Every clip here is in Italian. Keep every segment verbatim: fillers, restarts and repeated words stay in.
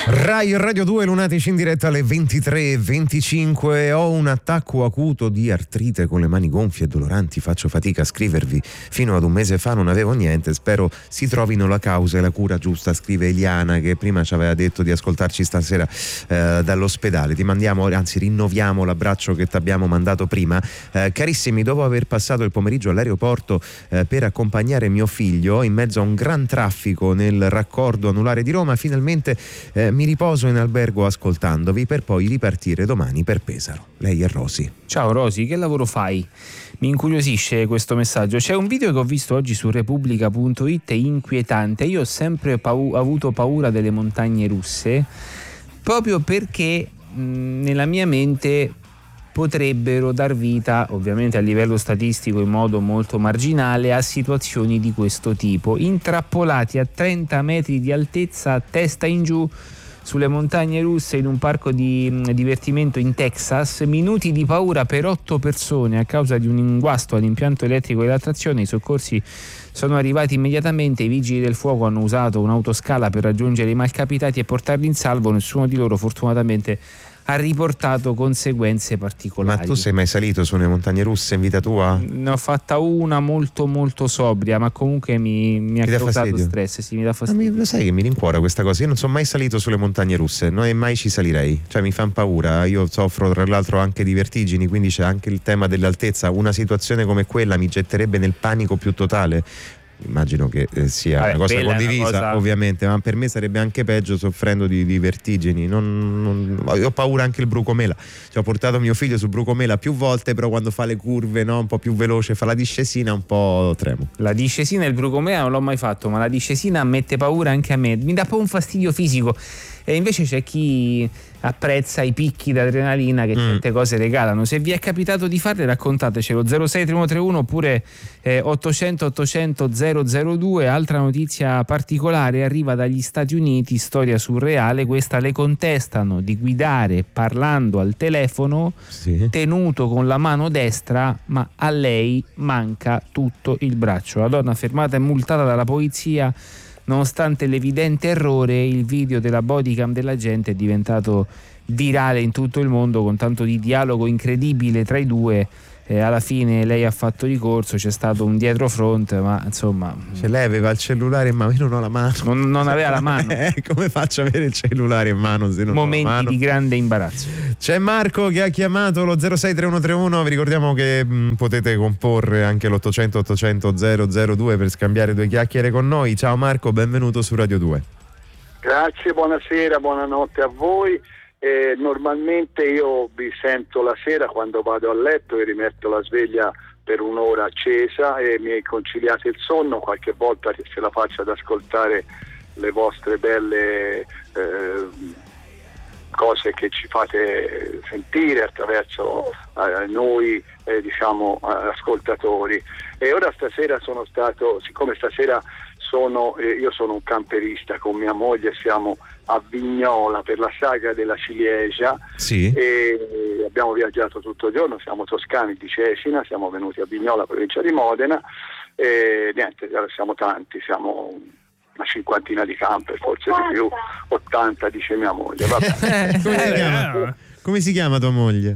Rai Radio due, Lunatici in diretta alle ventitré e venticinque. Ho un attacco acuto di artrite con le mani gonfie e doloranti, faccio fatica a scrivervi. Fino ad un mese fa non avevo niente, spero si trovino la causa e la cura giusta, scrive Eliana, che prima ci aveva detto di ascoltarci stasera eh, dall'ospedale. Ti mandiamo, anzi rinnoviamo l'abbraccio che ti abbiamo mandato prima. Eh, carissimi, dopo aver passato il pomeriggio all'aeroporto eh, per accompagnare mio figlio in mezzo a un gran traffico nel raccordo anulare di Roma, finalmente eh, mi riposo in albergo ascoltandovi per poi ripartire domani per Pesaro. Lei è Rosy. Ciao Rosy, che lavoro fai? Mi incuriosisce questo messaggio. C'è un video che ho visto oggi su Repubblica punto it inquietante. Io ho sempre pau- avuto paura delle montagne russe, proprio perché mh, nella mia mente potrebbero dar vita, ovviamente a livello statistico in modo molto marginale, a situazioni di questo tipo. Intrappolati a trenta metri di altezza, a testa in giù, sulle montagne russe in un parco di mh, divertimento in Texas, minuti di paura per otto persone a causa di un guasto all'impianto elettrico della trazione. I soccorsi sono arrivati immediatamente, i vigili del fuoco hanno usato un'autoscala per raggiungere i malcapitati e portarli in salvo. Nessuno di loro fortunatamente ha riportato conseguenze particolari. Ma tu sei mai salito su una montagne russe in vita tua? Ne ho fatta una molto molto sobria, ma comunque mi, mi ha Ti dà causato fastidio? stress, sì, mi dà fastidio. Ma mi, lo sai che mi rincuora questa cosa? Io non sono mai salito sulle montagne russe, no, e mai ci salirei, cioè mi fanno paura. Io soffro tra l'altro anche di vertigini, quindi c'è anche il tema dell'altezza. Una situazione come quella mi getterebbe nel panico più totale. Immagino che eh, sia Vabbè, una cosa quella è una condivisa, cosa- ovviamente, ma per me sarebbe anche peggio soffrendo di, di vertigini. Non, non- io ho paura anche il Brucomela. Ci ho portato mio figlio su Brucomela più volte, però quando fa le curve, no, un po' più veloce, fa la discesina, un po' tremo. La discesina e il Brucomea non l'ho mai fatto, ma la discesina mette paura anche a me, mi dà poi un fastidio fisico. E invece c'è chi apprezza i picchi d'adrenalina che Mm. certe cose regalano. Se vi è capitato di farle, raccontatecelo. zero sei tre uno tre uno oppure eh, ottocento ottocento zero zero due. Altra notizia particolare arriva dagli Stati Uniti, storia surreale. Questa: le contestano di guidare parlando al telefono Sì. tenuto con la mano destra, ma a lei manca tutto il braccio. La donna fermata e multata dalla polizia nonostante l'evidente errore. Il video della bodycam dell'agente è diventato virale in tutto il mondo, con tanto di dialogo incredibile tra i due. Eh, alla fine lei ha fatto ricorso, c'è stato un dietro front, ma insomma Cioè, lei aveva il cellulare in mano, io non ho la mano. non, non aveva la mano. Eh, come faccio ad avere il cellulare in mano se non ho la Momenti mano? di grande imbarazzo. C'è Marco che ha chiamato lo zero sei tre uno tre uno. Vi ricordiamo che mh, potete comporre anche l'ottocento ottocento zero zero due per scambiare due chiacchiere con noi. Ciao Marco, benvenuto su Radio due. Grazie, buonasera, buonanotte a voi. Eh, normalmente io vi sento la sera quando vado a letto e rimetto la sveglia per un'ora accesa e mi conciliate il sonno. Qualche volta che ce la faccio ad ascoltare le vostre belle eh, cose che ci fate sentire attraverso eh, noi eh, diciamo ascoltatori. E ora stasera sono stato, siccome stasera sono eh, io sono un camperista con mia moglie, siamo a Vignola per la sagra della ciliegia. Sì. E abbiamo viaggiato tutto il giorno, siamo toscani di Cecina, siamo venuti a Vignola, provincia di Modena, e niente, siamo tanti, siamo una cinquantina di camper, forse di più, ottanta dice mia moglie. Vabbè. Come si chiama? Come si chiama tua moglie?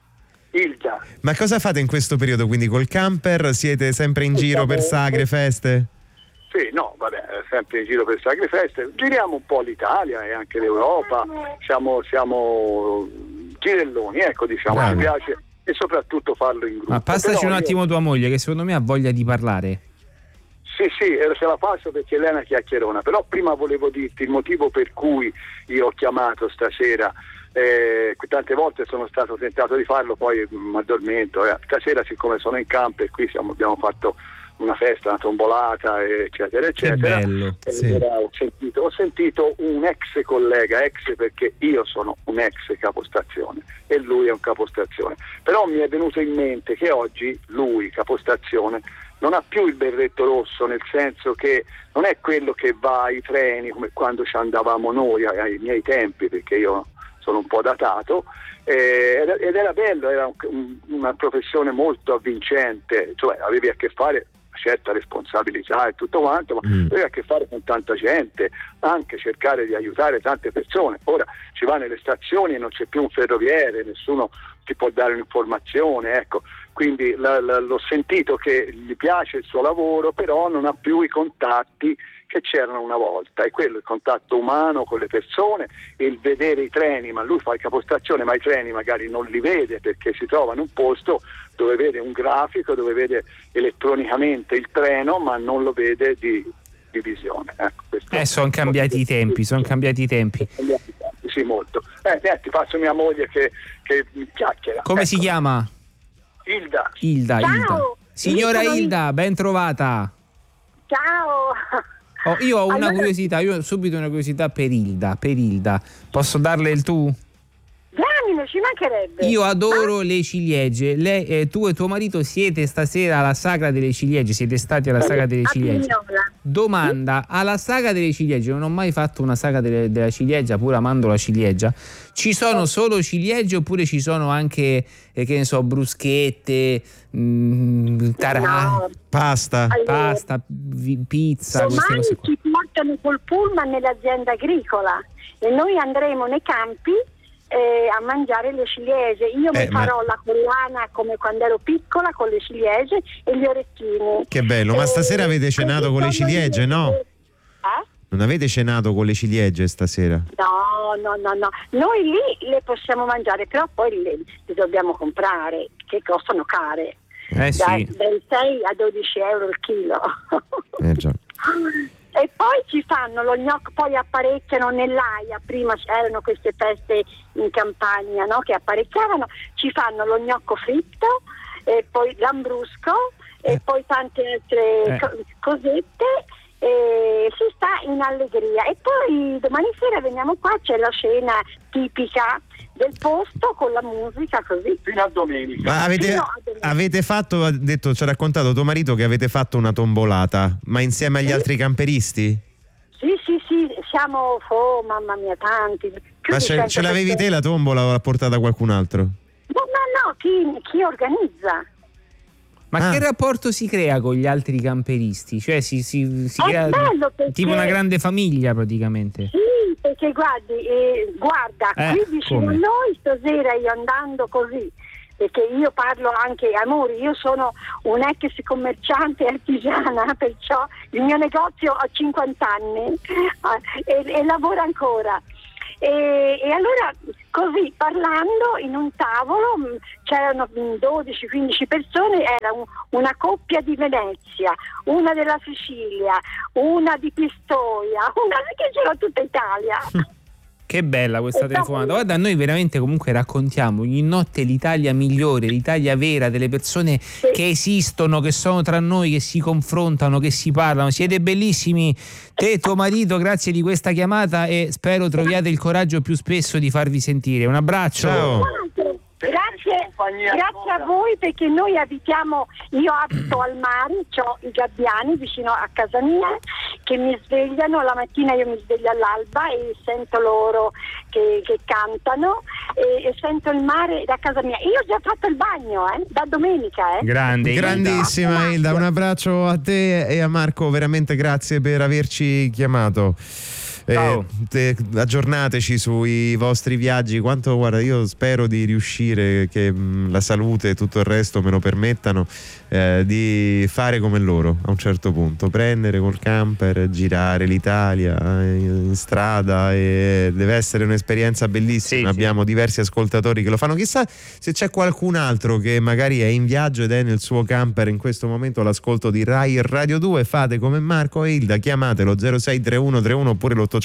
Ilda. Ma cosa fate in questo periodo? Quindi col camper siete sempre in giro per sagre, feste? Sì, no, vabbè, sempre in giro per sagre feste, giriamo un po' l'Italia e anche l'Europa, siamo, siamo girelloni, ecco, diciamo, Bravo. ci piace, e soprattutto farlo in gruppo. Ma passaci Però un io- attimo tua moglie, che secondo me ha voglia di parlare. Sì, sì, eh, se la passo perché lei è una chiacchierona, però prima volevo dirti il motivo per cui io ho chiamato stasera. Eh, tante volte sono stato tentato di farlo, poi mi addormento. Eh. Stasera, siccome sono in campo e qui siamo, abbiamo fatto una festa, una tombolata, eccetera, eccetera. bello, E sì. allora ho sentito, ho sentito un ex collega, ex perché io sono un ex capostazione e lui è un capostazione. Però mi è venuto in mente che oggi lui, capostazione, non ha più il berretto rosso, nel senso che non è quello che va ai treni come quando ci andavamo noi ai, ai miei tempi, perché io sono un po' datato, eh, ed era bello, era un, una professione molto avvincente, cioè avevi a che fare certa responsabilità e tutto quanto, ma mm. lui ha a che fare con tanta gente, anche cercare di aiutare tante persone. Ora ci va nelle stazioni e non c'è più un ferroviere, nessuno ti può dare un'informazione, ecco. Quindi la, la, l'ho sentito che gli piace il suo lavoro, però non ha più i contatti che c'erano una volta, è quello il contatto umano con le persone, il vedere i treni, ma lui fa il capostazione, ma i treni magari non li vede perché si trova in un posto dove vede un grafico, dove vede elettronicamente il treno, ma non lo vede di, di visione. Ecco, eh, sono cambiati i tempi, sono cambiati i tempi. Sì, molto. Eh, eh, ti passo mia moglie che, che mi chiacchiera. Come ecco. Si chiama? Ilda. Ilda, Ciao. Ilda. Signora Ilda, ben trovata. Ciao. Oh, io ho una allora... curiosità, io ho subito una curiosità per Ilda, per Ilda. Posso darle il tu? Diamine, ci mancherebbe. Io adoro le ciliegie. Lei, eh, tu e tuo marito siete stasera alla Sagra delle Ciliegie, siete stati alla Sagra delle Ciliegie. Domanda, alla Sagra delle Ciliegie, non ho mai fatto una Sagra delle, della ciliegia, pur amando la ciliegia. Ci sono solo ciliegie oppure ci sono anche, eh, che ne so, bruschette, mh, tarà, no. pasta, allora, pasta, vi, pizza, queste domani cose qua. ci portano col pullman nell'azienda agricola e noi andremo nei campi eh, a mangiare le ciliegie. Io eh, mi farò ma... la collana come quando ero piccola con le ciliegie e gli orecchini. Che bello, ma stasera avete cenato con le ciliegie, no? Eh? Non avete cenato con le ciliegie stasera? No, no, no, no. Noi lì le possiamo mangiare, però poi le, le dobbiamo comprare, che costano care. Eh sì. Dai, dai sei a dodici euro il chilo. Eh già. E poi ci fanno lo gnocco, poi apparecchiano nell'aia, prima c'erano queste feste in campagna, no? Che apparecchiavano, ci fanno lo gnocco fritto, e poi l'ambrusco, e Eh. poi tante altre Eh. co- cosette. E si sta in allegria e poi domani sera veniamo qua, c'è la scena tipica del posto con la musica, così fino a domenica. Ma avete, Fino a domenica. avete fatto, ha detto, ci ha raccontato tuo marito che avete fatto una tombolata, ma insieme agli Sì. altri camperisti? sì sì sì siamo, oh mamma mia, tanti più Ma di ce, cento ce l'avevi persone. te la tombola o l'ha portata qualcun altro? No no no, chi, chi organizza. Ma Ah. che rapporto si crea con gli altri camperisti? Cioè si, si, si È crea bello perché- tipo una grande famiglia praticamente. Sì, perché guardi, eh, guarda, Eh, qui vicino come? a noi stasera io andando così, perché io parlo anche amori, io sono un ex commerciante artigiana, perciò il mio negozio ha cinquanta anni eh, e, e lavoro ancora. E, e allora così parlando in un tavolo mh, c'erano dodici quindici persone, era un, una coppia di Venezia, una della Sicilia, una di Pistoia, una che c'era tutta Italia. Che bella questa E telefonata. dopo- Guarda, noi veramente comunque raccontiamo ogni notte l'Italia migliore, l'Italia vera, delle persone Sì. che esistono, che sono tra noi, che si confrontano, che si parlano. Siete bellissimi, te e tuo marito, grazie di questa chiamata e spero troviate il coraggio più spesso di farvi sentire. Un abbraccio. Ciao. Grazie, Compagnia grazie a buona. voi perché noi abitiamo, io abito al mare, ho i gabbiani vicino a casa mia che mi svegliano, la mattina io mi sveglio all'alba e sento loro che, che cantano e, e sento il mare da casa mia. Io ho già fatto il bagno, eh, da domenica. Eh. Grande. Ilda. Grandissima Ilda, un abbraccio a te e a Marco, veramente grazie per averci chiamato. Ciao. Eh, te- aggiornateci sui vostri viaggi. Quanto, guarda, io spero di riuscire, che mh, la salute e tutto il resto me lo permettano, eh, di fare come loro a un certo punto, prendere col camper, girare l'Italia eh, in strada, e deve essere un'esperienza bellissima. Sì, sì. Abbiamo diversi ascoltatori che lo fanno. Chissà se c'è qualcun altro che magari è in viaggio ed è nel suo camper in questo momento all'ascolto di Rai Radio due. Fate come Marco e Ilda, chiamatelo zero sei tre uno tre uno oppure l'ottocento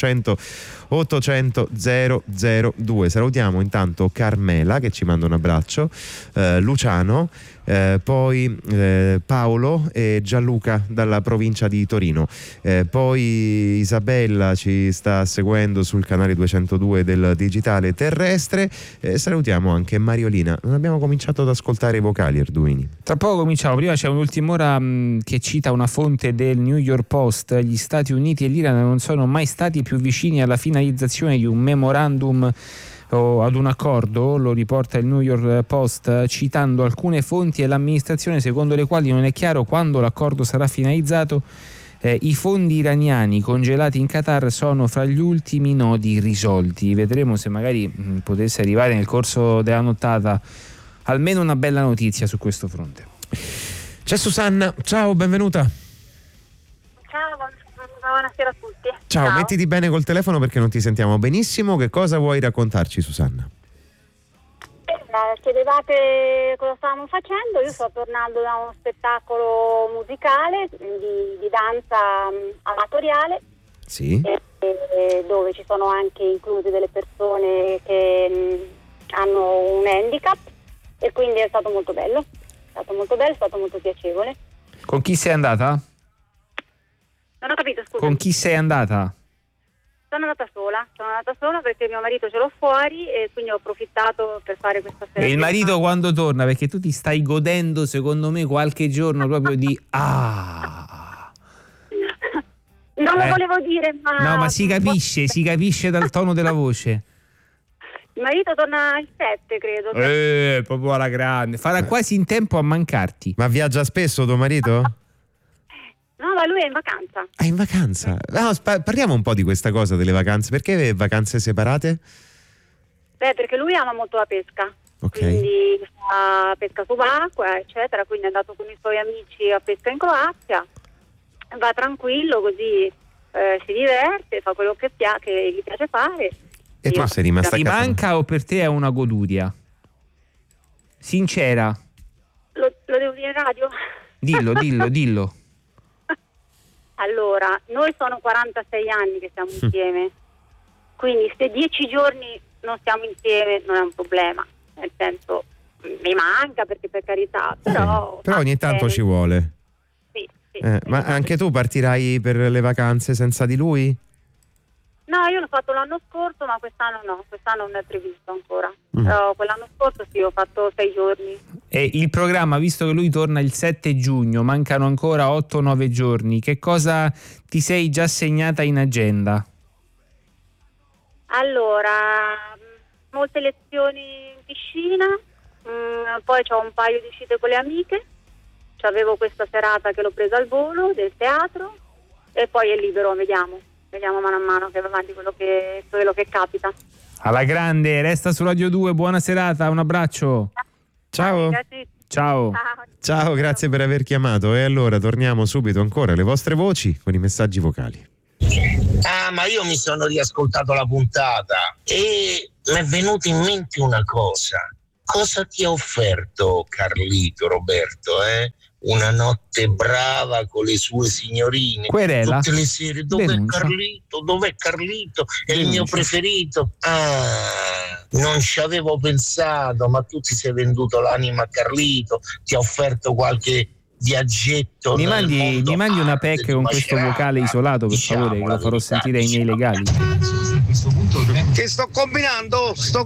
ottocento zero zero due. Salutiamo intanto Carmela che ci manda un abbraccio, eh, Luciano, eh, poi eh, Paolo e Gianluca dalla provincia di Torino, eh, poi Isabella ci sta seguendo sul canale duecentodue del digitale terrestre, eh, salutiamo anche Mariolina. Non abbiamo cominciato ad ascoltare i vocali, Arduini. Tra poco cominciamo, prima c'è un'ultima ora mh, che cita una fonte del New York Post: gli Stati Uniti e l'Iran non sono mai stati più vicini alla finalizzazione di un memorandum o ad un accordo, lo riporta il New York Post citando alcune fonti e l'amministrazione, secondo le quali non è chiaro quando l'accordo sarà finalizzato. Eh, I fondi iraniani congelati in Qatar sono fra gli ultimi nodi risolti. Vedremo se magari mh, potesse arrivare nel corso della nottata almeno una bella notizia su questo fronte. C'è Susanna, ciao, benvenuta. Ciao, buonasera a tutti. Ciao, Ciao. mettiti bene col telefono perché non ti sentiamo benissimo. Che cosa vuoi raccontarci, Susanna? Eh, chiedevate cosa stavamo facendo. Io sto tornando da uno spettacolo musicale di, di danza mh, amatoriale, Sì. eh, eh, dove ci sono anche incluse delle persone che mh, hanno un handicap, e quindi è stato molto bello. È stato molto bello, è stato molto piacevole. Con chi sei andata? Non ho capito, scusa. Con chi sei andata? Sono andata sola, sono andata sola perché mio marito ce l'ho fuori e quindi ho approfittato per fare questa sera. E il marito quando torna? Perché tu ti stai godendo, secondo me, qualche giorno proprio di ah. Non lo Eh. volevo dire, ma... No, ma si capisce, si capisce dal tono della voce. Il marito torna il sette, credo. Eh, proprio alla grande. Farà quasi in tempo a mancarti. Ma viaggia spesso tuo marito? No, ma lui è in vacanza. È in vacanza. No, spa- parliamo un po' di questa cosa delle vacanze. Perché vacanze separate? Beh, perché lui ama molto la pesca. Ok. Quindi fa pesca subacquea, eccetera. Quindi è andato con i suoi amici a pesca in Croazia. Va tranquillo, così eh, si diverte, fa quello che, pia- che gli piace fare. E tu Io- sei rimasta a Ti casa? manca o per te è una goduria? Sincera. Lo, lo devo dire in radio? Dillo, dillo, dillo. Allora, noi sono quarantasei anni che siamo insieme, quindi se dieci giorni non stiamo insieme non è un problema, nel senso mi manca perché per carità, però... Però ogni tanto ci vuole. Sì, sì. Eh, ma anche tu partirai per le vacanze senza di lui? No, io l'ho fatto l'anno scorso, ma quest'anno no, quest'anno non è previsto ancora. Mm. Però quell'anno scorso sì, ho fatto sei giorni. E il programma, visto che lui torna il sette giugno, mancano ancora otto nove giorni, che cosa ti sei già segnata in agenda? Allora, mh, molte lezioni in piscina, mh, poi c'ho un paio di uscite con le amiche, c'avevo questa serata che l'ho presa al volo del teatro e poi è libero, vediamo, vediamo mano a mano che va avanti quello che, quello che capita. Alla grande, resta su Radio due, buona serata, un abbraccio. Ciao. Grazie. Ciao. Ciao. Ciao, grazie per aver chiamato. E allora torniamo subito ancora alle vostre voci con i messaggi vocali. Ah, ma io mi sono riascoltato la puntata e mi è venuta in mente una cosa. Cosa ti ha offerto Carlito, Roberto, eh? Una notte brava con le sue signorine. Querela. Tutte le sere. Dov'è Denuncia. Carlito? Dov'è Carlito? È il Denuncia. mio preferito. Ah, non ci avevo pensato, ma tu ti sei venduto l'anima a Carlito, ti ha offerto qualche viaggetto. Mi nel mandi, mondo mi mandi una arte pack di con questo Macerata. vocale isolato, per Diciamo favore, che la lo farò verità, sentire ai miei diciamo. legali. Che sto combinando? Sto